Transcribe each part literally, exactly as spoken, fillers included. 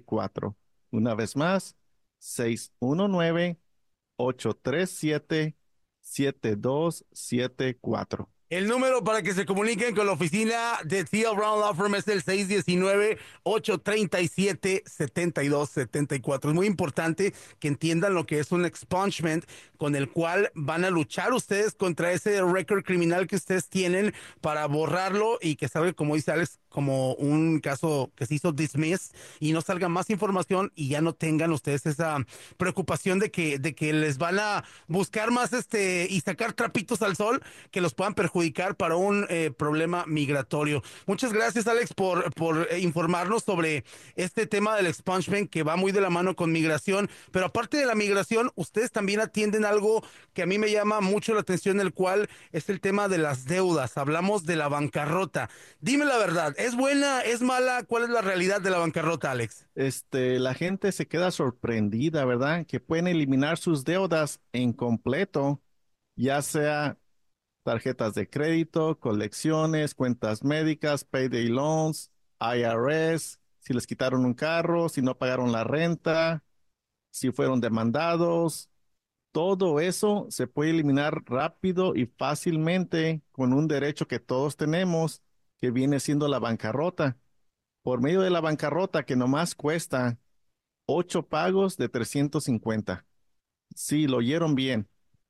cuatro. Una vez más, seis uno nueve, ocho tres siete, siete dos siete cuatro. El número para que se comuniquen con la oficina de T L Brown Law Firm es el seis uno nueve, ocho tres siete, siete dos siete cuatro. Es muy importante que entiendan lo que es un expungement con el cual van a luchar ustedes contra ese récord criminal que ustedes tienen para borrarlo y que salga, como dice Alex, como un caso que se hizo dismiss y no salga más información y ya no tengan ustedes esa preocupación de que, de que les van a buscar más este y sacar trapitos al sol que los puedan perjudicar para un eh, problema migratorio. Muchas gracias, Alex, por, por eh, informarnos sobre este tema del expungement que va muy de la mano con migración. Pero aparte de la migración, ustedes también atienden algo que a mí me llama mucho la atención, el cual es el tema de las deudas. Hablamos de la bancarrota. Dime la verdad, ¿es buena, es mala? ¿Cuál es la realidad de la bancarrota, Alex? Este, la gente se queda sorprendida, ¿verdad? Que pueden eliminar sus deudas en completo, ya sea tarjetas de crédito, colecciones, cuentas médicas, payday loans, I R S, si les quitaron un carro, si no pagaron la renta, si fueron demandados. Todo eso se puede eliminar rápido y fácilmente con un derecho que todos tenemos, que viene siendo la bancarrota. Por medio de la bancarrota que nomás cuesta ocho pagos de trescientos cincuenta. Sí, lo oyeron bien.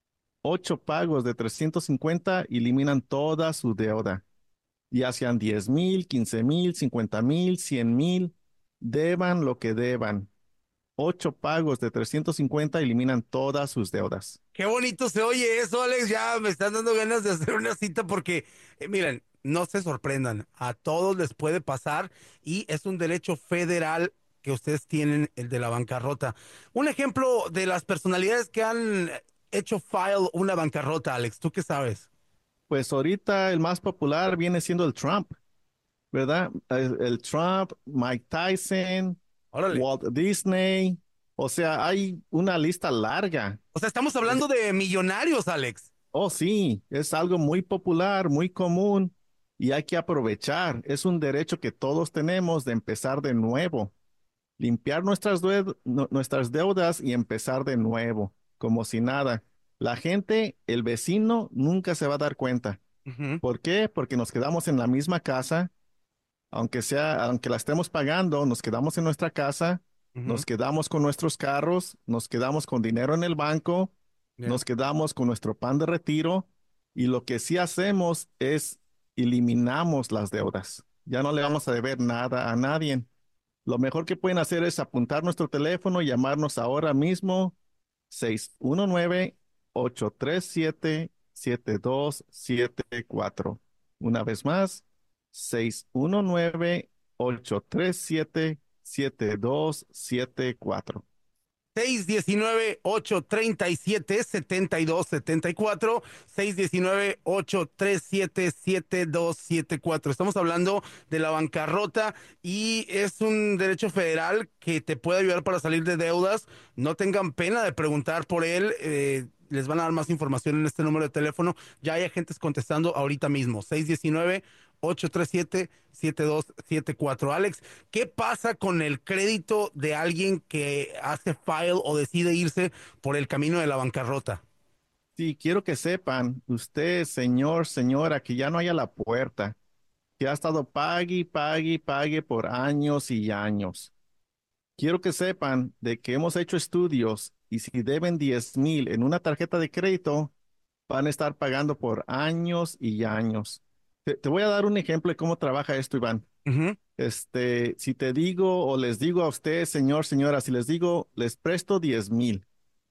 Ocho pagos de trescientos cincuenta eliminan toda su deuda. Ya sean diez mil, quince mil, cincuenta mil, cien mil, deban lo que deban. Ocho pagos de trescientos cincuenta eliminan todas sus deudas. Qué bonito se oye eso, Alex. Ya me están dando ganas de hacer una cita porque, eh, miren, no se sorprendan. A todos les puede pasar y es un derecho federal que ustedes tienen, el de la bancarrota. Un ejemplo de las personalidades que han hecho file una bancarrota, Alex. ¿Tú qué sabes? Pues ahorita el más popular viene siendo el Trump, ¿verdad? El, el Trump, Mike Tyson, Órale. Walt Disney. O sea, hay una lista larga. O sea, estamos hablando de millonarios, Alex. Oh, sí, es algo muy popular, muy común y hay que aprovechar. Es un derecho que todos tenemos de empezar de nuevo, limpiar nuestras, due- nu- nuestras deudas y empezar de nuevo, como si nada. La gente, el vecino, nunca se va a dar cuenta. Ujú, ¿Por qué? Porque nos quedamos en la misma casa, aunque sea, aunque la estemos pagando, nos quedamos en nuestra casa, ujú. nos quedamos con nuestros carros, nos quedamos con dinero en el banco, Ya. nos quedamos con nuestro plan de retiro y lo que sí hacemos es eliminamos las deudas. Ya no le vamos a deber nada a nadie. Lo mejor que pueden hacer es apuntar nuestro teléfono y llamarnos ahora mismo seis uno nueve, ocho tres siete, siete dos siete cuatro. Una vez más, seis uno nueve, ocho tres siete, siete dos siete cuatro. seis uno nueve, ocho tres siete, siete dos siete cuatro, seis uno nueve, ocho tres siete, siete dos siete cuatro. Estamos hablando de la bancarrota y es un derecho federal que te puede ayudar para salir de deudas. No tengan pena de preguntar por él. Eh, les van a dar más información en este número de teléfono. Ya hay agentes contestando ahorita mismo. seis uno nueve, ocho tres siete, siete dos siete cuatro. Alex, ¿qué pasa con el crédito de alguien que hace file o decide irse por el camino de la bancarrota? Sí, quiero que sepan, usted, señor, señora, que ya no haya la puerta, que ha estado pague, y pague, y pague por años y años. Quiero que sepan de que hemos hecho estudios y si deben diez mil en una tarjeta de crédito, van a estar pagando por años y años. Te, te voy a dar un ejemplo de cómo trabaja esto, Iván. Ujú. Este, si te digo o les digo a usted, señor, señora, si les digo, les presto diez mil,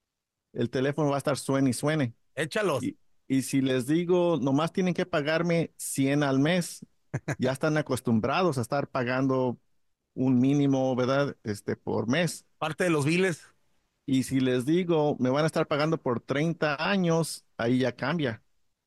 el teléfono va a estar suene y suene. Échalos. Y, y si les digo, nomás tienen que pagarme cien al mes, ya están acostumbrados a estar pagando un mínimo, ¿verdad? Este, por mes. Parte de los biles. Y si les digo, me van a estar pagando por treinta años, ahí ya cambia.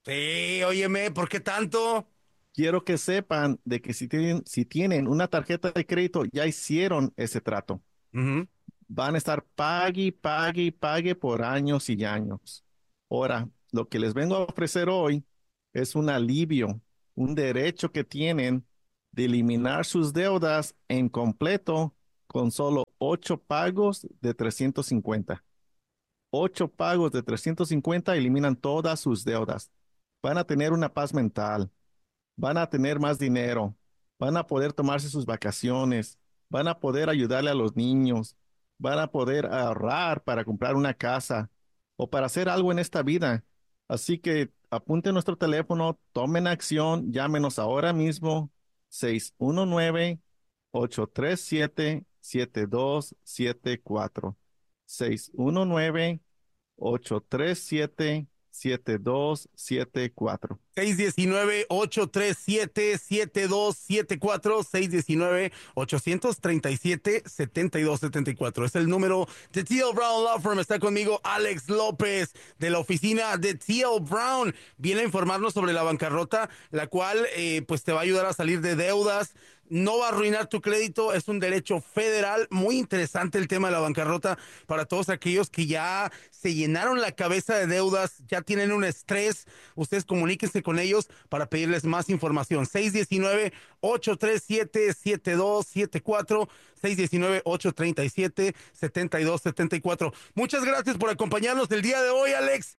Sí, óyeme, ¿por qué tanto? Quiero que sepan de que si tienen, si tienen una tarjeta de crédito, ya hicieron ese trato. Ujú. Van a estar pague, pague, y pague por años y años. Ahora, lo que les vengo a ofrecer hoy es un alivio, un derecho que tienen de eliminar sus deudas en completo con solo ocho pagos de trescientos cincuenta. Ocho pagos de trescientos cincuenta eliminan todas sus deudas. Van a tener una paz mental, van a tener más dinero, van a poder tomarse sus vacaciones, van a poder ayudarle a los niños, van a poder ahorrar para comprar una casa o para hacer algo en esta vida. Así que apunten nuestro teléfono, tomen acción, llámenos ahora mismo seis uno nueve, ocho tres siete, siete dos siete cuatro. seis uno nueve, ocho tres siete, siete dos siete cuatro. seis uno nueve, ocho tres siete, siete dos siete cuatro, seis uno nueve, ocho tres siete, siete dos siete cuatro. Es el número de T L Brown Law Firm. Está conmigo Alex López de la oficina de T L Brown. Viene a informarnos sobre la bancarrota, la cual eh, pues te va a ayudar a salir de deudas. No va a arruinar tu crédito, es un derecho federal. Muy interesante el tema de la bancarrota para todos aquellos que ya se llenaron la cabeza de deudas, ya tienen un estrés. Ustedes comuníquense con ellos para pedirles más información. seis uno nueve, ocho tres siete, siete dos siete cuatro, seis uno nueve, ocho tres siete, siete dos siete cuatro. Muchas gracias por acompañarnos el día de hoy, Alex.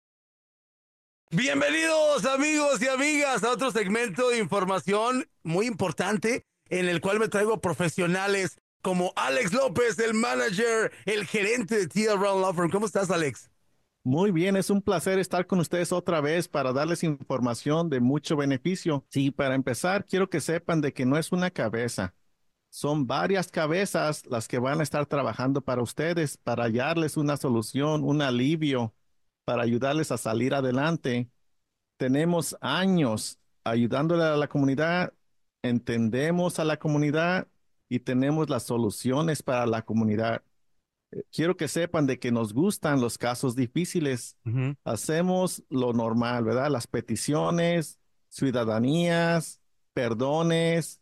Bienvenidos amigos y amigas a otro segmento de información muy importante en el cual me traigo profesionales como Alex López, el manager, el gerente de T L Brown Law Firm. ¿Cómo estás, Alex? Muy bien, es un placer estar con ustedes otra vez para darles información de mucho beneficio. Sí, para empezar, quiero que sepan de que no es una cabeza, son varias cabezas las que van a estar trabajando para ustedes, para hallarles una solución, un alivio, para ayudarles a salir adelante. Tenemos años ayudándole a la comunidad, entendemos a la comunidad y tenemos las soluciones para la comunidad. Quiero que sepan de que nos gustan los casos difíciles. Ujú. Hacemos lo normal, ¿verdad? Las peticiones, ciudadanías, perdones,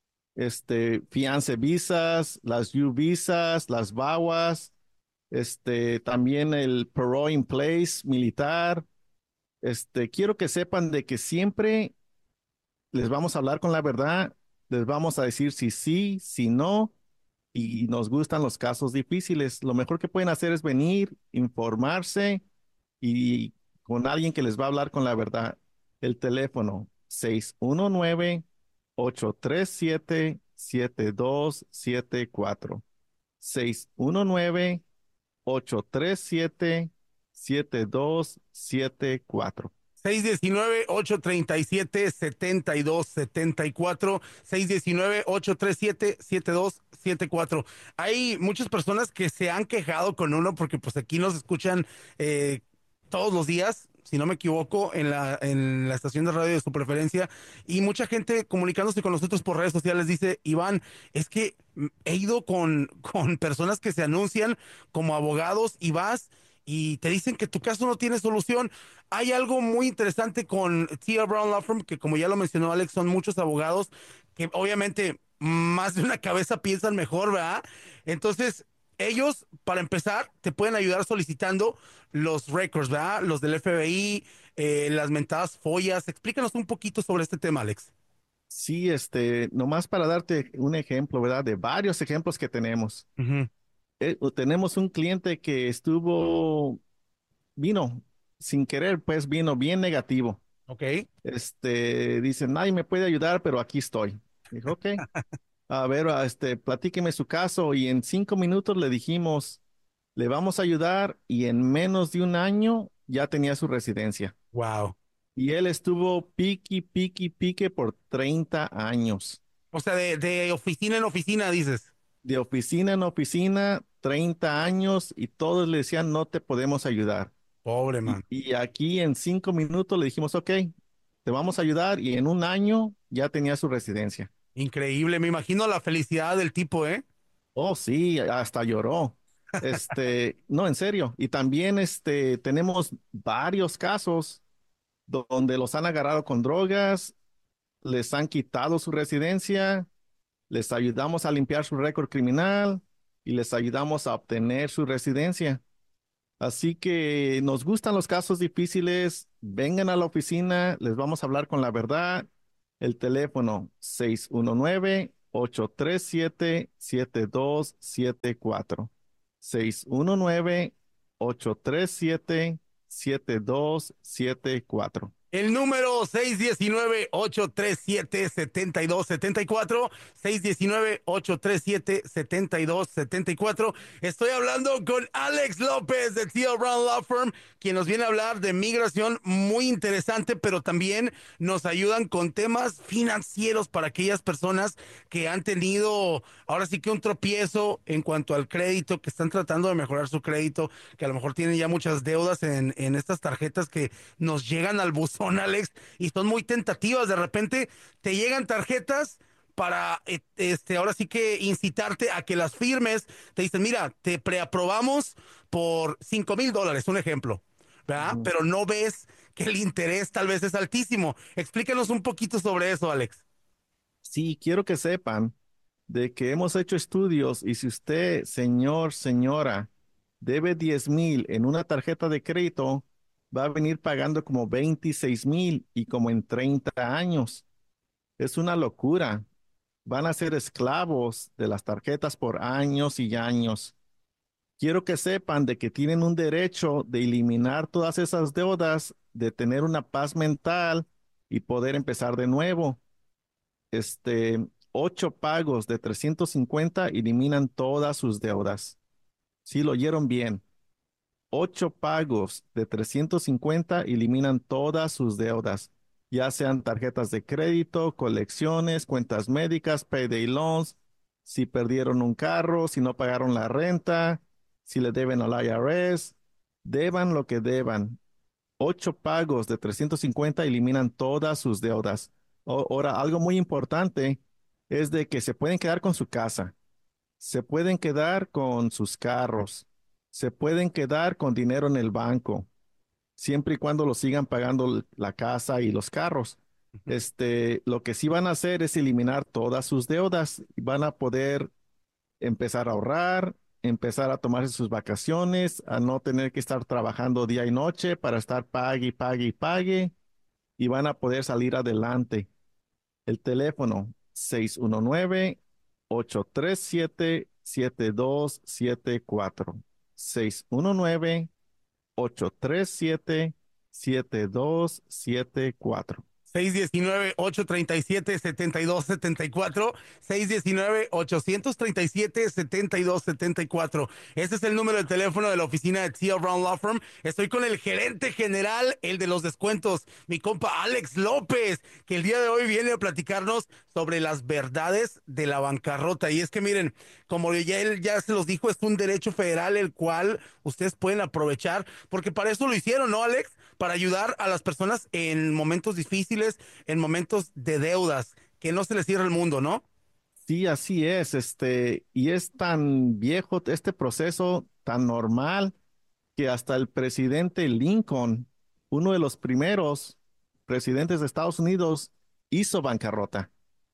este, fianza visas, las U visas, las V A W As, este, también el parole in place militar. Este, quiero que sepan de que siempre les vamos a hablar con la verdad, les vamos a decir si sí, si no, y nos gustan los casos difíciles. Lo mejor que pueden hacer es venir, informarse y con alguien que les va a hablar con la verdad. El teléfono seis uno nueve, ocho tres siete, siete dos siete cuatro. seis uno nueve, ocho tres siete, siete dos siete cuatro. seis uno nueve, ocho tres siete, siete dos siete cuatro, seis uno nueve, ocho tres siete, siete dos siete cuatro. Hay muchas personas que se han quejado con uno porque pues aquí nos escuchan eh, todos los días, si no me equivoco, en la, en la estación de radio de su preferencia, y mucha gente comunicándose con nosotros por redes sociales dice: Iván, es que mm, he ido con, con personas que se anuncian como abogados y vas y te dicen que tu caso no tiene solución. Hay algo muy interesante con T L Brown Law Firm, que como ya lo mencionó Alex, son muchos abogados que obviamente más de una cabeza piensan mejor, ¿verdad? Entonces, ellos, para empezar, te pueden ayudar solicitando los records, ¿verdad? Los del F B I, eh, las mentadas follas. Explícanos un poquito sobre este tema, Alex. Sí, este, nomás para darte un ejemplo, ¿verdad? De varios ejemplos que tenemos. Ujú. Eh, tenemos un cliente que estuvo, vino sin querer, pues vino bien negativo. Ok. Este, dice, nadie me puede ayudar, pero aquí estoy. Dijo, ok, a ver, a este, platíqueme su caso y en cinco minutos le dijimos, le vamos a ayudar y en menos de un año ya tenía su residencia. Wow. Y él estuvo piqui, piqui, pique por treinta años. O sea, de, de oficina en oficina, dices. De oficina en oficina, treinta años y todos le decían, no te podemos ayudar. Pobre Y, man. y aquí en cinco minutos le dijimos, ok, te vamos a ayudar y en un año ya tenía su residencia. Increíble. Me imagino la felicidad del tipo, ¿eh? Oh, sí, hasta lloró. Este, no, en serio. Y también este, tenemos varios casos donde los han agarrado con drogas, les han quitado su residencia, les ayudamos a limpiar su récord criminal y les ayudamos a obtener su residencia. Así que nos gustan los casos difíciles. Vengan a la oficina, les vamos a hablar con la verdad. El teléfono seis uno nueve, ocho tres siete, siete dos siete cuatro. seis uno nueve, ocho tres siete, siete dos siete cuatro. El número seis uno nueve, ocho tres siete, siete dos siete cuatro, seis uno nueve, ocho tres siete, siete dos siete cuatro. Estoy hablando con Alex López de T L Brown Law Firm, quien nos viene a hablar de migración muy interesante, pero también nos ayudan con temas financieros para aquellas personas que han tenido ahora sí que un tropiezo en cuanto al crédito, que están tratando de mejorar su crédito, que a lo mejor tienen ya muchas deudas en, en estas tarjetas que nos llegan al buzón, Alex, y son muy tentativas. De repente te llegan tarjetas para, eh, este, ahora sí que incitarte a que las firmes. Te dicen, mira, te preaprobamos por cinco mil dólares, un ejemplo, ¿verdad? Ujú. Pero no ves que el interés tal vez es altísimo. Explícanos un poquito sobre eso, Alex. Sí, quiero que sepan de que hemos hecho estudios y si usted, señor, señora, debe diez mil en una tarjeta de crédito, va a venir pagando como veintiséis mil y como en treinta años. Es una locura. Van a ser esclavos de las tarjetas por años y años. Quiero que sepan de que tienen un derecho de eliminar todas esas deudas, de tener una paz mental y poder empezar de nuevo. Este, ocho pagos de trescientos cincuenta eliminan todas sus deudas. Sí, lo oyeron bien. Ocho pagos de trescientos cincuenta eliminan todas sus deudas, ya sean tarjetas de crédito, colecciones, cuentas médicas, payday loans, si perdieron un carro, si no pagaron la renta, si le deben al I R S, deban lo que deban. Ocho pagos de trescientos cincuenta eliminan todas sus deudas. O- Ahora, algo muy importante es de que se pueden quedar con su casa, se pueden quedar con sus carros, se pueden quedar con dinero en el banco, siempre y cuando lo sigan pagando l- la casa y los carros. Este, lo que sí van a hacer es eliminar todas sus deudas y van a poder empezar a ahorrar, empezar a tomarse sus vacaciones, a no tener que estar trabajando día y noche para estar pague y pague y pague y van a poder salir adelante. El teléfono seis uno nueve, ocho tres siete, siete dos siete cuatro. seis uno nueve, ocho tres siete, siete dos siete cuatro. seis uno nueve, ocho tres siete, siete dos siete cuatro, seis uno nueve, ocho tres siete, siete dos siete cuatro. Ese es el número de teléfono de la oficina de T L Brown Law Firm. Estoy con el gerente general, el de los descuentos, mi compa Alex López, que el día de hoy viene a platicarnos sobre las verdades de la bancarrota. Y es que miren, como ya él ya se los dijo, es un derecho federal el cual ustedes pueden aprovechar, porque para eso lo hicieron, ¿no, Alex? Para ayudar a las personas en momentos difíciles, en momentos de deudas, que no se les cierre el mundo, ¿no? Sí, así es, este, y es tan viejo este proceso, tan normal, que hasta el presidente Lincoln, uno de los primeros presidentes de Estados Unidos, hizo bancarrota.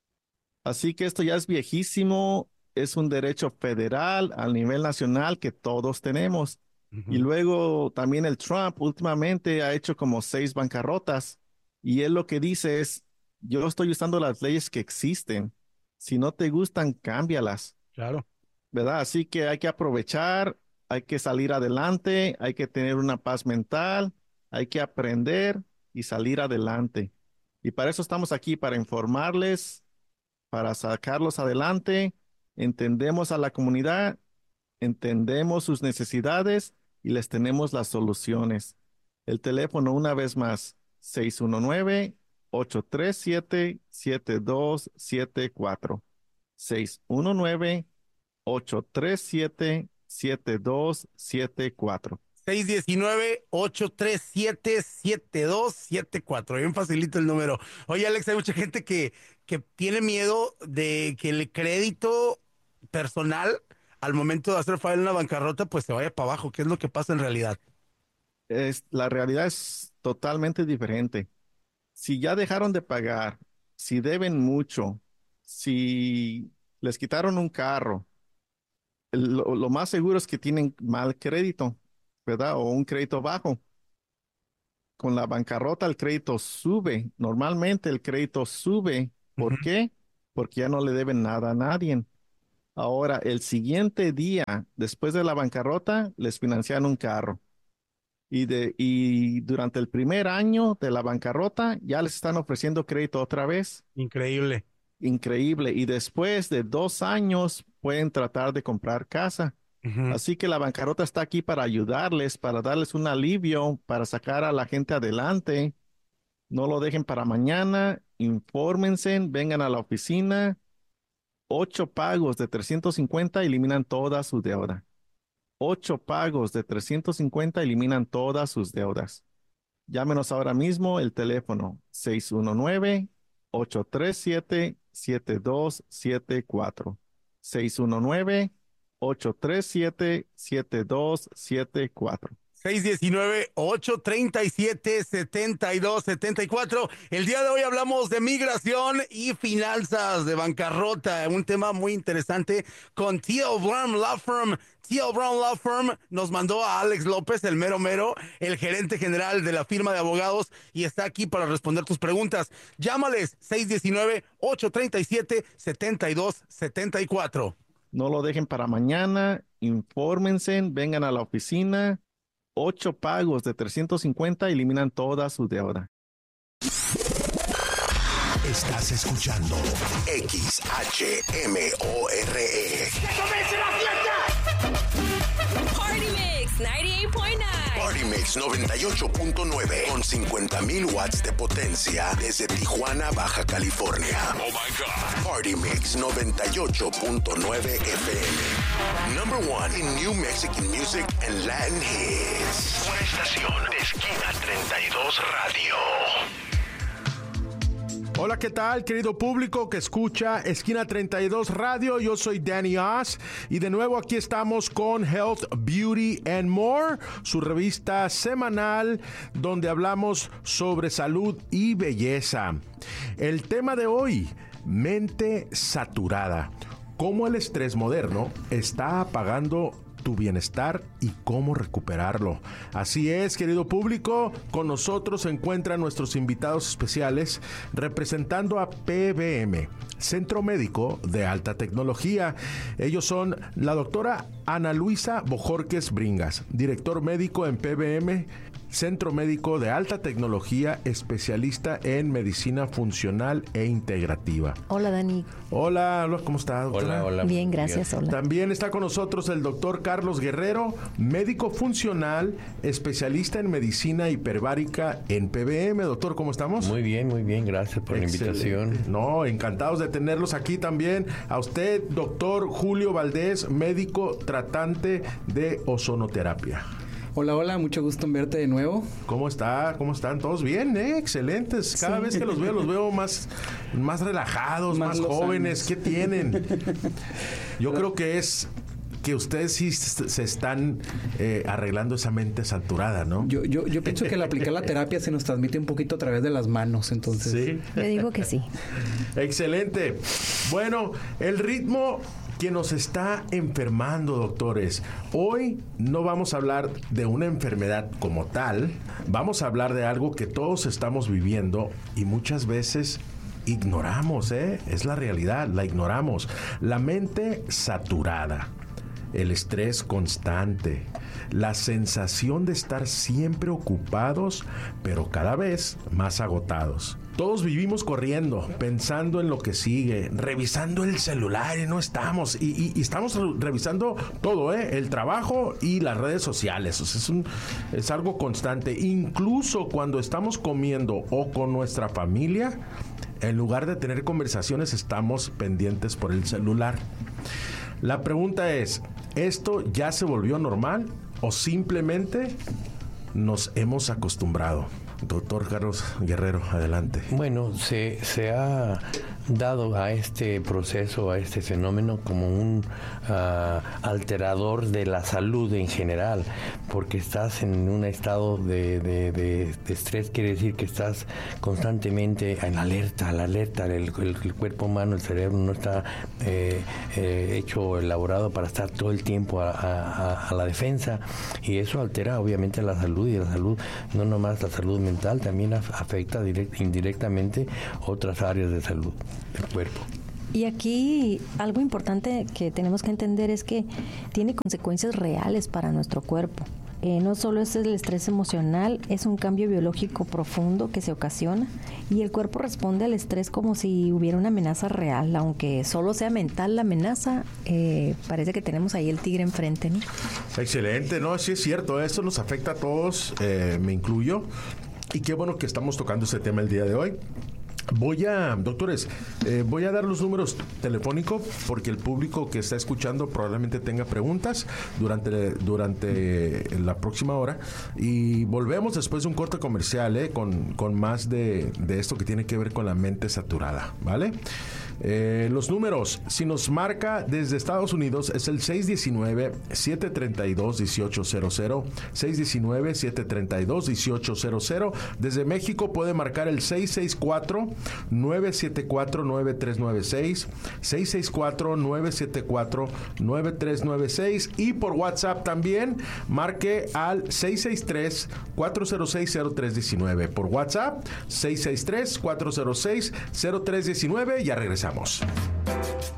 Así que esto ya es viejísimo, es un derecho federal a nivel nacional que todos tenemos. Y Ujú. luego también el Trump últimamente ha hecho como seis bancarrotas y él lo que dice es, yo estoy usando las leyes que existen. Si no te gustan, cámbialas. Claro. ¿Verdad? Así que hay que aprovechar, hay que salir adelante, hay que tener una paz mental, hay que aprender y salir adelante. Y para eso estamos aquí, para informarles, para sacarlos adelante. Entendemos a la comunidad, entendemos sus necesidades y les tenemos las soluciones. El teléfono, una vez más, seis uno nueve, ocho tres siete, siete dos siete cuatro. seis uno nueve, ocho tres siete, siete dos siete cuatro. seis uno nueve, ocho tres siete, siete dos siete cuatro. Bien facilito el número. Oye, Alex, hay mucha gente que, que tiene miedo de que el crédito personal al momento de hacer fallar una bancarrota, pues se vaya para abajo. ¿Qué es lo que pasa en realidad? Es, la realidad es totalmente diferente. Si ya dejaron de pagar, si deben mucho, si les quitaron un carro, el- lo, lo más seguro es que tienen mal crédito, ¿verdad? O un crédito bajo. Con la bancarrota el crédito sube. Normalmente el crédito sube. Ujú. ¿Por qué? porque ya no le deben nada a nadie. Ahora, el siguiente día, después de la bancarrota, les financian un carro. Y, de, y durante el primer año de la bancarrota, ya les están ofreciendo crédito otra vez. Increíble. Increíble. Y después de dos años, pueden tratar de comprar casa. Ujú. Así que la bancarrota está aquí para ayudarles, para darles un alivio, para sacar a la gente adelante. No lo dejen para mañana. Infórmense, vengan a la oficina. Ocho pagos de trescientos cincuenta eliminan toda su deuda. Ocho pagos de trescientos cincuenta eliminan todas sus deudas. Llámenos ahora mismo el teléfono seis uno nueve, ocho tres siete, siete dos siete cuatro. seis uno nueve, ocho tres siete, siete dos siete cuatro. seis uno nueve, ocho tres siete, siete dos siete cuatro. El día de hoy hablamos de migración y finanzas, de bancarrota, un tema muy interesante con T L Brown Law Firm. T L Brown Law Firm nos mandó a Alex López, el mero mero, el gerente general de la firma de abogados, y está aquí para responder tus preguntas. Llámales seis uno nueve, ocho tres siete, siete dos siete cuatro. No lo dejen para mañana. Infórmense, vengan a la oficina. Ocho pagos de trescientos cincuenta eliminan toda su deuda. Estás escuchando X H M O R E. ¡Que comience la fiesta! Party Mix noventa y ocho punto nueve. Party Mix noventa y ocho punto nueve con cincuenta mil watts de potencia desde Tijuana, Baja California. Oh my God. Party Mix noventa y ocho punto nueve F M. Number one in New Mexican music and Latin hits. Una estación de Esquina treinta y dos Radio. Hola, ¿qué tal, querido público que escucha Esquina treinta y dos Radio? Yo soy Danny Oz y de nuevo aquí estamos con Health, Beauty and More, su revista semanal donde hablamos sobre salud y belleza. El tema de hoy, mente saturada. Cómo el estrés moderno está apagando tu bienestar y cómo recuperarlo. Así es, querido público, con nosotros se encuentran nuestros invitados especiales representando a P B M, Centro Médico de Alta Tecnología. Ellos son la doctora Ana Luisa Bojorquez Bringas, director médico en P B M, Centro Médico de Alta Tecnología, especialista en medicina funcional e integrativa. Hola, Dani. Hola, hola, ¿cómo estás, doctora? Hola, hola. Bien, gracias, hola. También está con nosotros el doctor Carlos Guerrero, médico funcional, especialista en medicina hiperbárica en P B M. Doctor, ¿cómo estamos? Muy bien, muy bien, gracias por Excelente. la invitación. No, encantados de tenerlos aquí también. A usted, doctor Julio Valdés, médico tratante de ozonoterapia. Hola, hola, mucho gusto en verte de nuevo. ¿Cómo está? ¿Cómo están? ¿Todos bien? ¿Eh? Excelentes. Cada Sí. vez que los veo, los veo más, más relajados, más, Más jóvenes. lozanos. ¿Qué tienen? Yo creo que es que ustedes sí se están eh, arreglando esa mente saturada, ¿no? Yo, yo, yo pienso que al aplicar la terapia se nos transmite un poquito a través de las manos, entonces. Sí. Yo digo que sí. Excelente. Bueno, el ritmo que nos está enfermando, doctores. Hoy no vamos a hablar de una enfermedad como tal, vamos a hablar de algo que todos estamos viviendo y muchas veces ignoramos, ¿eh? Es la realidad, la ignoramos. La mente saturada, el estrés constante, la sensación de estar siempre ocupados, pero cada vez más agotados. Todos vivimos corriendo, pensando en lo que sigue, revisando el celular y no estamos. Y, y, y estamos re- revisando todo, ¿eh? El trabajo y las redes sociales. O sea, es, un, es algo constante. Incluso cuando estamos comiendo o con nuestra familia, en lugar de tener conversaciones, estamos pendientes por el celular. La pregunta es, ¿esto ya se volvió normal o simplemente nos hemos acostumbrado? Doctor Carlos Guerrero, adelante. Bueno, se, se ha dado a este proceso, a este fenómeno, como un uh, alterador de la salud en general, porque estás en un estado de, de, de, de estrés, quiere decir que estás constantemente en alerta, la alerta, el, el, el cuerpo humano, el cerebro no está eh, eh, hecho, elaborado para estar todo el tiempo a, a, a la defensa, y eso altera obviamente la salud, y la salud, no nomás la salud mental, también afecta direct, indirectamente otras áreas de salud del cuerpo. Y aquí algo importante que tenemos que entender es que tiene consecuencias reales para nuestro cuerpo. Eh, no solo es el estrés emocional, es un cambio biológico profundo que se ocasiona y el cuerpo responde al estrés como si hubiera una amenaza real, aunque solo sea mental la amenaza, eh, parece que tenemos ahí el tigre enfrente, ¿no? Excelente, no, sí es cierto, esto nos afecta a todos, eh, me incluyo, y qué bueno que estamos tocando este tema el día de hoy. Voy a, doctores, eh, voy a dar los números telefónicos porque el público que está escuchando probablemente tenga preguntas durante, durante la próxima hora y volvemos después de un corte comercial eh, con, con más de, de esto que tiene que ver con la mente saturada, ¿vale? Eh, los números, si nos marca desde Estados Unidos es el seis uno nueve, siete tres dos, uno ocho cero cero, seis uno nueve, siete tres dos, uno ocho cero cero. Desde México puede marcar el seis seis cuatro, nueve siete cuatro, nueve tres nueve seis, seis seis cuatro, nueve siete cuatro, nueve tres nueve seis y por WhatsApp también marque al seis seis tres, cuatro cero seis, cero tres uno nueve. Por WhatsApp seis seis tres, cuatro cero seis, cero tres uno nueve. Ya regresamos.